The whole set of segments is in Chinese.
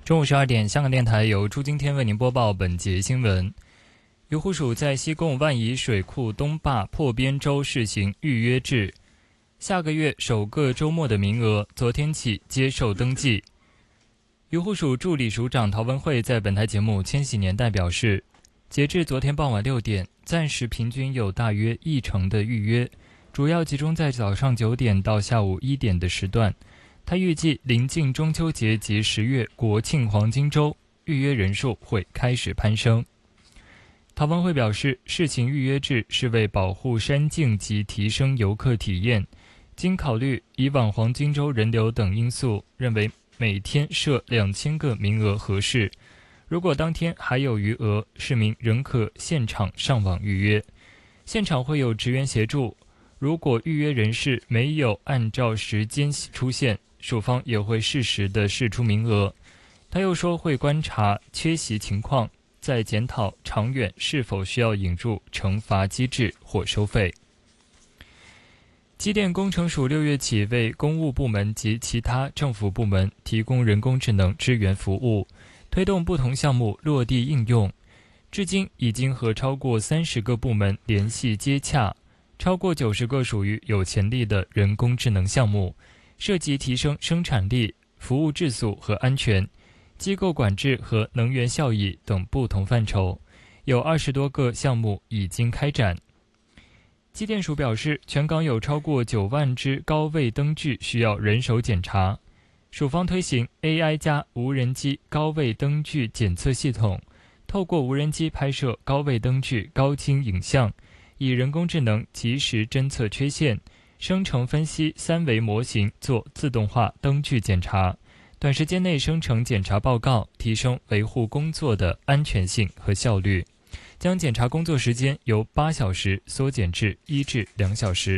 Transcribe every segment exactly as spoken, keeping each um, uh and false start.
中午十二点，香港电台由朱今天为您播报本节新闻。渔护署在西贡万宜水库东坝破边洲试行预约制，下个月首个周末的名额昨天起接受登记。渔护署助理署长陶文慧在本台节目《千禧年代》表示，截至昨天傍晚六点，暂时平均有大约一成的预约，主要集中在早上九点到下午一点的时段。他预计临近中秋节及十月国庆黄金周，预约人数会开始攀升。陶文慧表示，试行预约制是为保护山境及提升游客体验，经考虑以往黄金周人流等因素，认为每天设两千个名额合适。如果当天还有余额，市民仍可现场上网预约，现场会有职员协助。如果预约人士没有按照时间出现，署方也会适时地释出名额。他又说会观察缺席情况，再检讨长远是否需要引入惩罚机制或收费。机电工程署六月起为公务部门及其他政府部门提供人工智能支援服务，推动不同项目落地应用。至今已经和超过三十个部门联系接洽，超过九十个属于有潜力的人工智能项目，涉及提升生产力、服务质素和安全、机构管制和能源效益等不同范畴，有二十多个项目已经开展。机电署表示，全港有超过九万只高位灯具需要人手检查，署方推行 A I 加无人机高位灯具检测系统，透过无人机拍摄高位灯具高清影像，以人工智能及时侦测缺陷，生成分析三维模型做自动化灯具检查，短时间内生成检查报告，提升维护工作的安全性和效率，将检查工作时间由八小时缩减至一至两小时。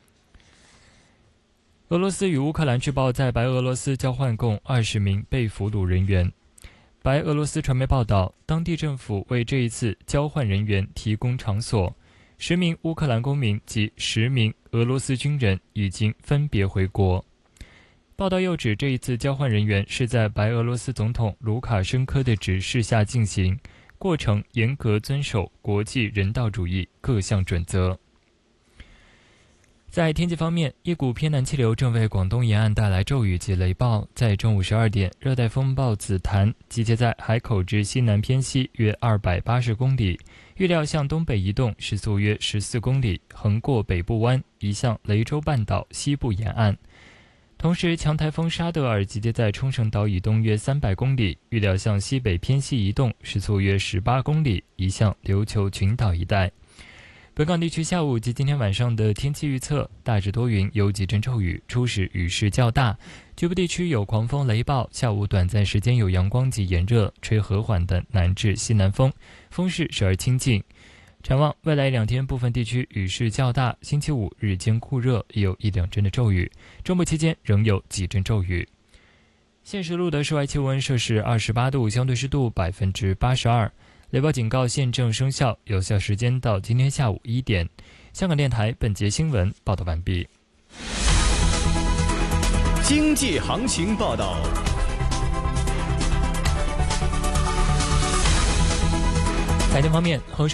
俄罗斯与乌克兰据报在白俄罗斯交换共二十名被俘虏人员。白俄罗斯传媒报道，当地政府为这一次交换人员提供场所，十名乌克兰公民及十名俄罗斯军人已经分别回国。报道又指，这一次交换人员是在白俄罗斯总统卢卡申科的指示下进行，过程严格遵守国际人道主义各项准则。在天气方面，一股偏南气流正为广东沿岸带来骤雨及雷暴。在中午十二点，热带风暴紫檀集结在海口至西南偏西约二百八十公里，预料向东北移动，时速约十四公里，横过北部湾，移向雷州半岛西部沿岸。同时，强台风沙德尔集结在冲绳岛以东约三百公里，预料向西北偏西移动，时速约十八公里，移向琉球群岛一带。本港地区下午及今天晚上的天气预测，大致多云，有几阵骤雨，初时雨势较大，局部地区有狂风雷暴，下午短暂时间有阳光及炎热，吹和缓的南至西南风，风势时而清劲。展望未来两天，部分地区雨势较大，星期五日间酷热，也有一两阵的骤雨，周末期间仍有几阵骤雨。现时录的室外气温摄氏二十八度，相对湿度百分之八十二。雷暴警告现正生效，有效时间到今天下午一点。香港电台本节新闻报道完毕。 经济行情报道。 财经方面，恒生